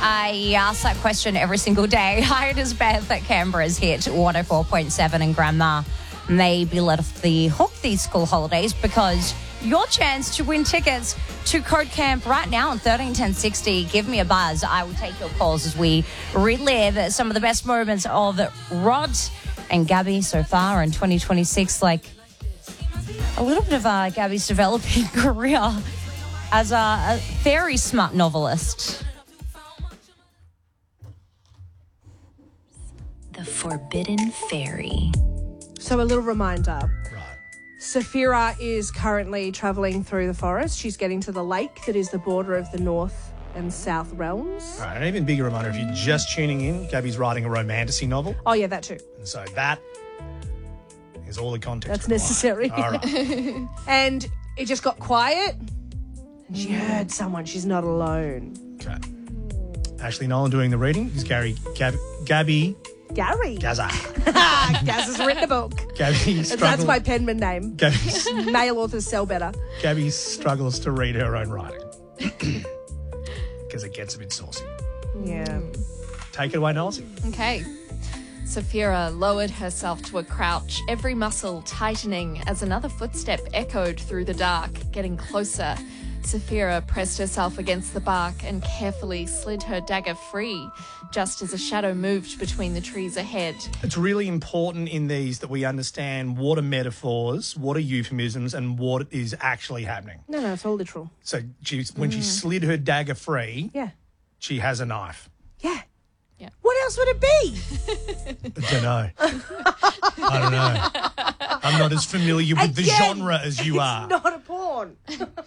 I ask that question every single day. Hi, it is Beth at Canberra's hit 104.7, and Grandma may be let off the hook these school holidays because your chance to win tickets to Code Camp right now on 131060. Give me a buzz. I will take your calls as we relive some of the best moments of Rod and Gabby so far in 2026. Like a little bit of Gabby's developing career as a very smart novelist. The Forbidden Fairy. So a little reminder. Right. Saphira is currently travelling through the forest. She's getting to the lake that is the border of the North and South realms. All right, an even bigger reminder, if you're just tuning in, Gabby's writing a romantasy novel. Oh, yeah, that too. And so that is all the context That's required. necessary. All right. And it just got quiet. And she heard someone. She's not alone. Okay. Ashley Nolan doing the reading. Is Gabby Gary. Gaza. Gaz has written a book. Gabby That's struggles. my penman name. Male authors sell better. Gabby struggles to read her own writing because it gets a bit saucy. Yeah. Take it away, Nolsey. Okay. Saphira lowered herself to a crouch, every muscle tightening as another footstep echoed through the dark, getting closer. Saphira pressed herself against the bark and carefully slid her dagger free, just as a shadow moved between the trees ahead. It's really important in these that we understand what are metaphors, what are euphemisms, and what is actually happening. No, it's all literal. So when she slid her dagger free, Yeah. she has a knife. Yeah. Yeah. What else would it be? I don't know. I don't know. I'm not as familiar with the Again, genre as you are. It's not a porn.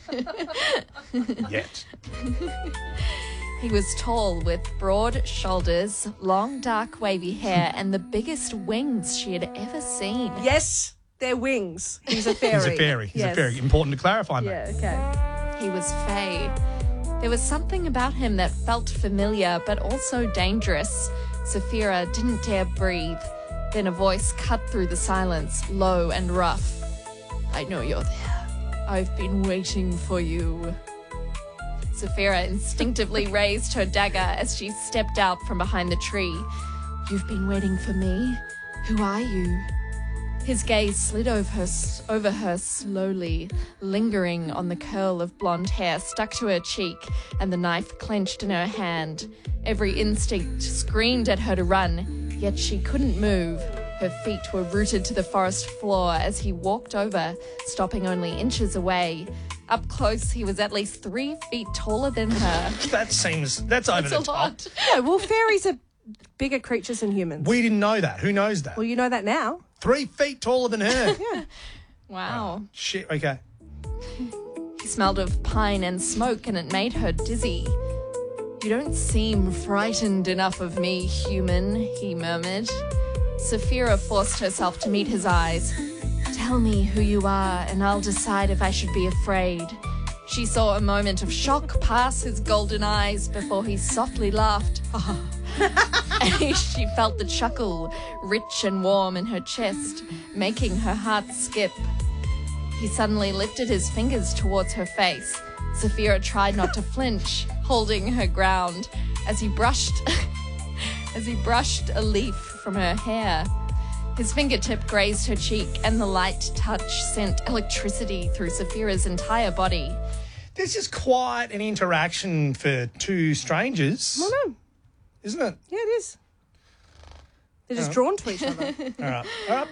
Yet. He was tall with broad shoulders, long dark wavy hair, and the biggest wings she had ever seen. Yes, they're wings. He's a fairy. He's a fairy. He's a fairy. Important to clarify, mate. Yeah, okay. He was Fae. There was something about him that felt familiar, but also dangerous. Saphira didn't dare breathe. Then a voice cut through the silence, low and rough. I know you're there. I've been waiting for you. Saphira instinctively raised her dagger as she stepped out from behind the tree. You've been waiting for me? Who are you? His gaze slid over her slowly, lingering on the curl of blonde hair stuck to her cheek and the knife clenched in her hand. Every instinct screamed at her to run, yet she couldn't move. Her feet were rooted to the forest floor as he walked over, stopping only inches away. Up close, he was at least 3 feet taller than her. That's over That's the a top. lot. No, well, fairies are bigger creatures than humans. We didn't know that. Who knows that? Well, you know that now. 3 feet taller than her. Wow. Shit. Okay. He smelled of pine and smoke, and it made her dizzy. You don't seem frightened enough of me, human, he murmured. Saphira forced herself to meet his eyes. Tell me who you are, and I'll decide if I should be afraid. She saw a moment of shock pass his golden eyes before he softly laughed. She felt the chuckle, rich and warm in her chest, making her heart skip. He suddenly lifted his fingers towards her face. Saphira tried not to flinch, holding her ground as he brushed a leaf from her hair. His fingertip grazed her cheek, and the light touch sent electricity through Saphira's entire body. This is quite an interaction for two strangers. Well, no. Isn't it? Yeah, it is. They're just drawn to each other. All right.